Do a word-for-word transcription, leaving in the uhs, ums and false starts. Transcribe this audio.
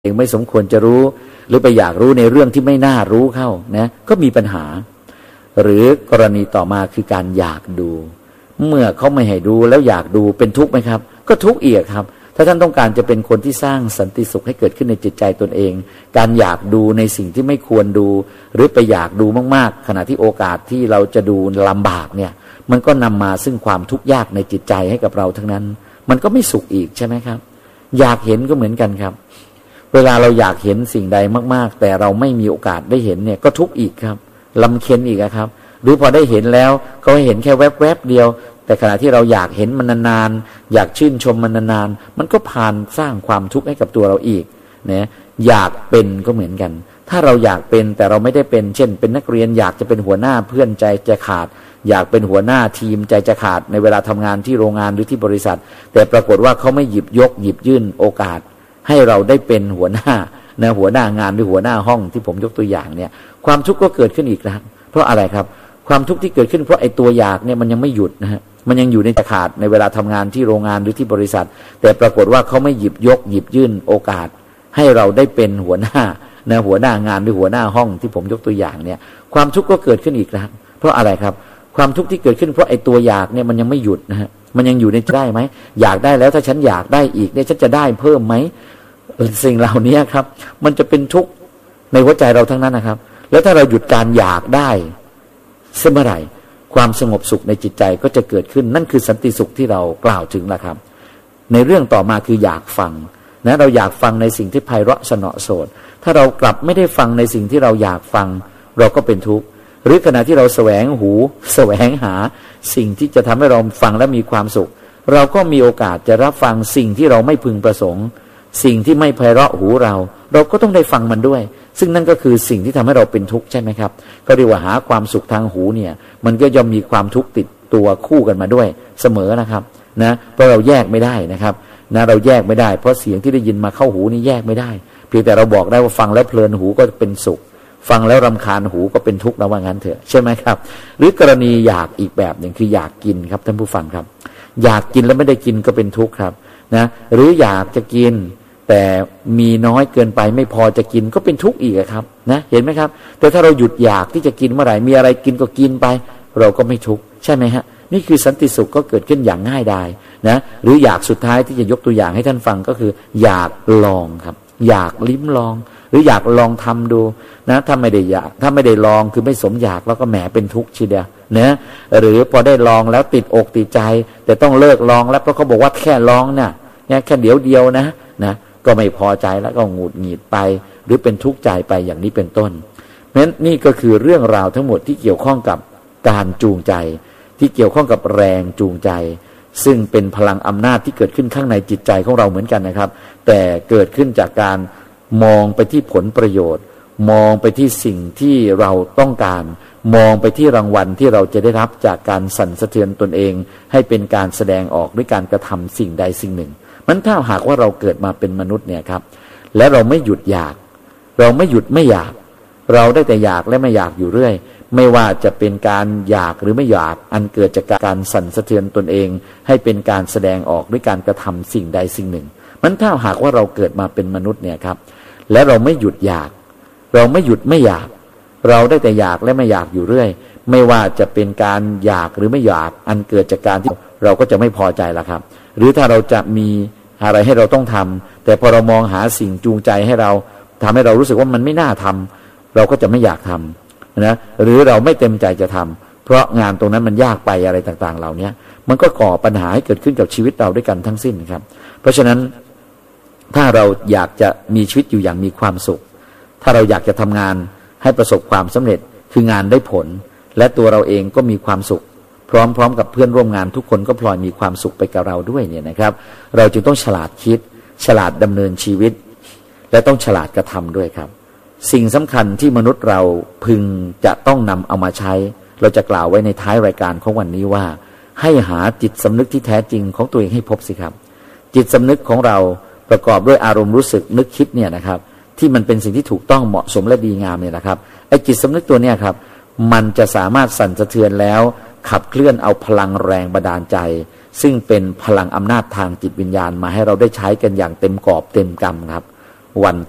เองไม่สมควรจะรู้หรือไปอยากรู้ในเรื่องที่ไม่น่ารู้เข้านะก็มีปัญหาหรือกรณีต่อมาคือการอยากดูเมื่อเขาไม่ให้ดูแล้วอยากดูเป็นทุกข์ไหมครับก็ทุกข์อีกครับถ้าท่านต้องการจะเป็นคนที่สร้างสันติสุขให้เกิดขึ้นในจิตใจตนเองการอยากดูในสิ่งที่ไม่ควรดูหรือไปอยากดูมากๆขณะที่โอกาสที่เราจะดูลำบากเนี่ยมันก็นำมาซึ่งความทุกข์ยากในจิตใจให้กับเราทั้งนั้นมันก็ไม่สุขอีกใช่ไหมครับอยากเห็นก็เหมือนกันครับเวลาเราอยากเห็นสิ่งใดมากๆแต่เราไม่มีโอกาสได้เห็นเนี่ยก็ทุกข์อีกครับลำเค็ญอีกครับหรือพอได้เห็นแล้วก็ให้เห็นแค่แวบๆเดียวแต่ขณะที่เราอยากเห็นมันนานๆอยากชื่นชมมันนานๆมันก็ผ่านสร้างความทุกข์ให้กับตัวเราอีกนะอยากเป็นก็เหมือนกันถ้าเราอยากเป็นแต่เราไม่ได้เป็นเช่นเป็นนักเรียนอยากจะเป็นหัวหน้าเพื่อนใจจะขาดอยากเป็นหัวหน้าทีมใจจะขาดในเวลาทำงานที่โรงงานหรือที่บริษัทแต่ปรากฏว่าเขาไม่หยิบยกหยิบยื่นโอกาสให้เราได้เป็นหัวหน้านะหัวหน้างานหรือหัวหน้าห้องที่ผมยกตัวอย่างเนี่ยความทุกข์ก็เกิดขึ้นอีกแล้วเพราะอะไรครับความทุกข์ที่เกิดขึ้นเพราะไอ้ตัวอยากเนี่ยมันยังไม่หยุดนะฮะมันยังอยู่ในจะขาดในเวลาทำงานที่โรงงานหรือที่บริษัทแต่ปรากฏว่าเขาไม่หยิบยกหยิบยื่นโอกาสให้เราได้เป็นหัวหน้านะหัวหน้างานหรือหัวหน้าห้องที่ผมยกตัวอย่างเนี่ยความทุกข์ก็เกิดขึ้นอีกแล้วเพราะอะไรครับความทุกข์ที่เกิดขึ้นเพราะไอ้ตัวอยากเนี่ยมันยังไม่หยุดนะฮะมันยังอยู่ในได้ไหมอยากได้แล้วถ้าฉันอยากได้อีกเนี่ยฉันจะได้เพิ่มไหมสิ่งเหล่านี้ครับมันจะเป็นทุกข์ในหัวใจเราทั้งนั้นนะครับแล้วถ้าเราหยุดการอยากได้เมื่อไหร่ความสงบสุขในจิตใจก็จะเกิดขึ้นนั่นคือสันติสุขที่เรากล่าวถึงแล้วครับในเรื่องต่อมาคืออยากฟังนะเราอยากฟังในสิ่งที่ไพเราะสนอโสดถ้าเรากลับไม่ได้ฟังในสิ่งที่เราอยากฟังเราก็เป็นทุกข์หรือขณะที่เราแสวงหูแสวงหาสิ่งที่จะทำให้เราฟังและมีความสุขเราก็มีโอกาสจะรับฟังสิ่งที่เราไม่พึงประสงค์สิ่งที่ไม่ไพเราะหูเราเราก็ต้องได้ฟังมันด้วยซึ่งนั่นก็คือสิ่งที่ทำให้เราเป็นทุกข์ใช่ไหมครับก็เรียกว่าหาความสุขทางหูเนี่ยมันก็ย่อมมีความทุกข์ติดตัวคู่กันมาด้วยเสมอนะครับนะเพราะเราแยกไม่ได้นะครับนะเราแยกไม่ได้เพราะเสียงที่ได้ยินมาเข้าหูนี่แยกไม่ได้เพียงแต่เราบอกได้ว่าฟังแล้วเพลินหูก็เป็นสุขฟังแล้วรำคาญหูก็เป็นทุกข์นะว่างั้นเถอะใช่ไหมครับหรือกรณีอยากอีกแบบหนึ่งคืออยากกินครับท่านผู้ฟังครับอยากกินแล้วไม่ได้กินก็เป็นทุกข์ครับนะหรืออยากจะกินแต่มีน้อยเกินไปไม่พอจะกินก็เป็นทุกข์อีกครับนะเห็นไหมครับแต่ถ้าเราหยุดอยากที่จะกินเมื่อไหร่มีอะไรกินก็กินไปเราก็ไม่ทุกข์ใช่ไหมฮะนี่คือสันติสุขก็เกิดขึ้นอย่างง่ายดายนะหรืออยากสุดท้ายที่จะยกตัวอย่างให้ท่านฟังก็คืออยากลองครับอยากลิ้มลองหรืออยากลองทำดูนะถ้าไม่ได้อยากถ้าไม่ได้ลองคือไม่สมอยากแล้วก็แหมเป็นทุกข์ทีเดียวนะหรือพอได้ลองแล้วติดอกติดใจแต่ต้องเลิกลองแล้วเพราะเขาบอกว่าแค่ลองเนี่ยแค่เดี๋ยวเดียวนะนะก็ไม่พอใจแล้วก็หงุดหงิดไปหรือเป็นทุกข์ใจไปอย่างนี้เป็นต้นเพราะฉะนั้นนี่ก็คือเรื่องราวทั้งหมดที่เกี่ยวข้องกับการจูงใจที่เกี่ยวข้องกับแรงจูงใจซึ่งเป็นพลังอำนาจที่เกิดขึ้นข้างในจิตใจของเราเหมือนกันนะครับแต่เกิดขึ้นจากการมองไปที่ผลประโยชน์มองไปที่สิ่งที่เราต้องการมองไปที่รางวัลที่เราจะได้รับจากการสั่นสะเทือนตนเองให้เป็นการแสดงออกด้วยการกระทำสิ่งใดสิ่งหนึ่งมันถ้าหากว่าเราเกิดมาเป็นมนุษย์เนี่ยครับและเราไม่หยุดอยากเราไม่หยุดไม่อยากเราได้แต่อยากและไม่อยากอยู่เรื่อยไม่ว่าจะเป็นการอยากหรือไม่อยากอันเกิดจากการสั่นสะเทือนตนเองให้เป็นการแสดงออกด้วยการกระทำสิ่งใดสิ่งหนึ่งมันถ้าหากว่าเราเกิดมาเป็นมนุษย์เนี่ยครับและเราไม่หยุดอยากเราไม่หยุดไม่อยากเราได้แต่อยากและไม่อยากอยู่เรื่อยไม่ว่าจะเป็นการอยากหรือไม่อยากอันเกิดจากการที่เราก็จะไม่พอใจละครับหรือถ้าเราจะมีอะไรให้เราต้องทำแต่พอเรามองหาสิ่งจูงใจให้เราทำให้เรารู้สึกว่ามันไม่น่าทำเราก็จะไม่อยากทำนะหรือเราไม่เต็มใจจะทำเพราะงานตรงนั้นมันยากไปอะไรต่างๆเหล่านี้มันก็ก่อปัญหาให้เกิดขึ้นกับชีวิตเราด้วยกันทั้งสิ้นครับเพราะฉะนั้นถ้าเราอยากจะมีชีวิตอยู่อย่างมีความสุขถ้าเราอยากจะทำงานให้ประสบความสำเร็จคืองานได้ผลและตัวเราเองก็มีความสุขพร้อมๆกับเพื่อนร่วมงานทุกคนก็พลอยมีความสุขไปกับเราด้วยเนี่ยนะครับเราจึงต้องฉลาดคิดฉลาดดำเนินชีวิตและต้องฉลาดกระทำด้วยครับสิ่งสำคัญที่มนุษย์เราพึงจะต้องนำเอามาใช้เราจะกล่าวไว้ในท้ายรายการของวันนี้ว่าให้หาจิตสำนึกที่แท้จริงของตัวเองให้พบสิครับจิตสำนึกของเราประกอบด้วยอารมณ์รู้สึกนึกคิดเนี่ยนะครับที่มันเป็นสิ่งที่ถูกต้องเหมาะสมและดีงามเนี่ยนะครับไอ้จิตสำนึกตัวเนี้ยครับมันจะสามารถสั่นสะเทือนแล้วขับเคลื่อนเอาพลังแรงบันดาลใจซึ่งเป็นพลังอำนาจทางจิตวิญญาณมาให้เราได้ใช้กันอย่างเต็มกอบเต็มกำครับวัน